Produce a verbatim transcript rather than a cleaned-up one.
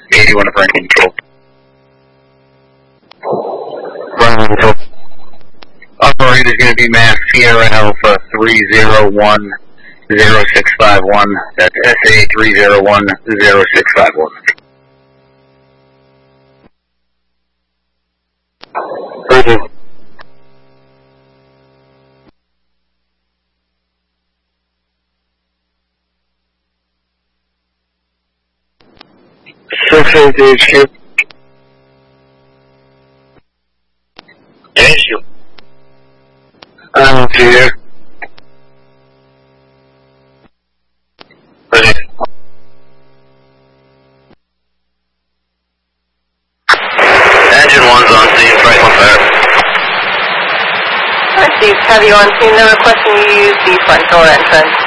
eighty-one of Rankin Control. Operator is going to be Mass Sierra Alpha three zero one zero six five one. That's S A three zero one zero six five one. Roger. six eight H Q. H Q. I'm here. Ready. Engine one's on scene, Franklin Fair. Alright, Steve, have you on scene? They're requesting you use the front door entrance.